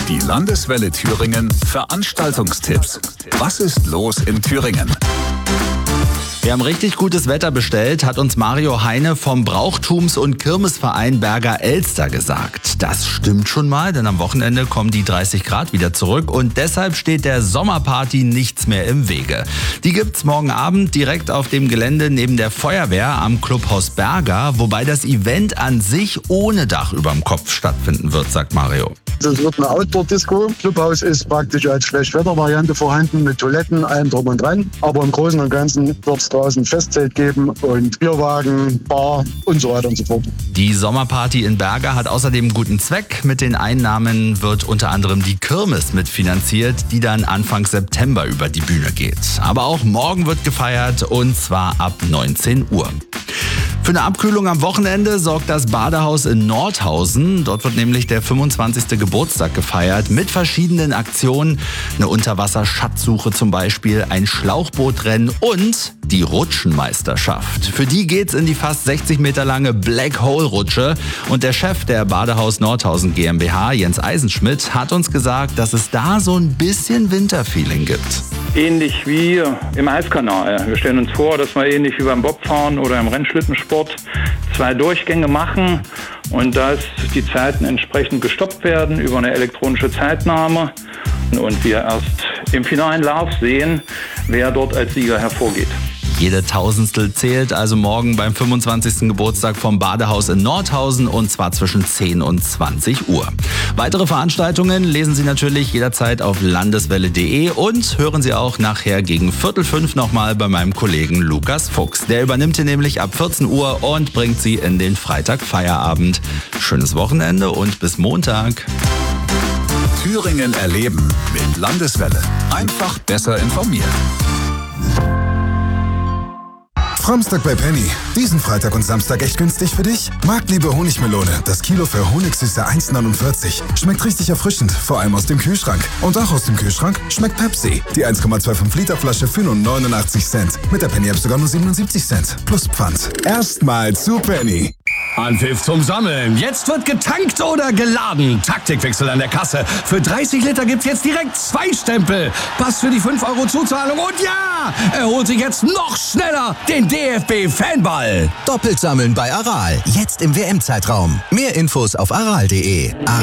Die Landeswelle Thüringen Veranstaltungstipps. Was ist los in Thüringen? Wir haben richtig gutes Wetter bestellt, hat uns Mario Heine vom Brauchtums- und Kirmesverein Berger Elster gesagt. Das stimmt schon mal, denn am Wochenende kommen die 30 Grad wieder zurück und deshalb steht der Sommerparty nichts mehr im Wege. Die gibt's morgen Abend direkt auf dem Gelände neben der Feuerwehr am Clubhaus Berger, wobei das Event an sich ohne Dach überm Kopf stattfinden wird, sagt Mario. Es wird eine Outdoor-Disco. Clubhaus ist praktisch als Schlechtwetter-Variante vorhanden mit Toiletten, allem drum und dran. Aber im Großen und Ganzen wird es draußen Festzelt geben und Bierwagen, Bar und so weiter und so fort. Die Sommerparty in Berger hat außerdem guten Zweck. Mit den Einnahmen wird unter anderem die Kirmes mitfinanziert, die dann Anfang September über die Bühne geht. Aber auch morgen wird gefeiert und zwar ab 19 Uhr. Für eine Abkühlung am Wochenende sorgt das Badehaus in Nordhausen. Dort wird nämlich der 25. Geburtstag gefeiert mit verschiedenen Aktionen. Eine Unterwasserschatzsuche zum Beispiel, ein Schlauchbootrennen und die Rutschenmeisterschaft. Für die geht's in die fast 60 Meter lange Black Hole Rutsche. Und der Chef der Badehaus Nordhausen GmbH, Jens Eisenschmidt, hat uns gesagt, dass es da so ein bisschen Winterfeeling gibt. Ähnlich wie im Eiskanal. Wir stellen uns vor, dass wir ähnlich wie beim Bobfahren oder im Rennschlittensport 2 Durchgänge machen und dass die Zeiten entsprechend gestoppt werden über eine elektronische Zeitnahme und wir erst im finalen Lauf sehen, wer dort als Sieger hervorgeht. Jede Tausendstel zählt also morgen beim 25. Geburtstag vom Badehaus in Nordhausen und zwar zwischen 10 und 20 Uhr. Weitere Veranstaltungen lesen Sie natürlich jederzeit auf landeswelle.de und hören Sie auch nachher gegen 4:45 nochmal bei meinem Kollegen Lukas Fuchs. Der übernimmt hier nämlich ab 14 Uhr und bringt Sie in den Freitagfeierabend. Schönes Wochenende und bis Montag. Thüringen erleben mit Landeswelle. Einfach besser informiert. Samstag bei Penny. Diesen Freitag und Samstag echt günstig für dich? Marktliebe Honigmelone. Das Kilo für Honigsüße 1,49. Schmeckt richtig erfrischend, vor allem aus dem Kühlschrank. Und auch aus dem Kühlschrank schmeckt Pepsi. Die 1,25 Liter Flasche für nur 89 Cent. Mit der Penny-App sogar nur 77 Cent. Plus Pfand. Erstmal zu Penny. Anpfiff zum Sammeln. Jetzt wird getankt oder geladen. Taktikwechsel an der Kasse. Für 30 Liter gibt's jetzt direkt 2 Stempel. Pass für die 5 € Zuzahlung und ja, er holt sich jetzt noch schneller den DFB-Fanball. Doppelt sammeln bei Aral. Jetzt im WM-Zeitraum. Mehr Infos auf aral.de.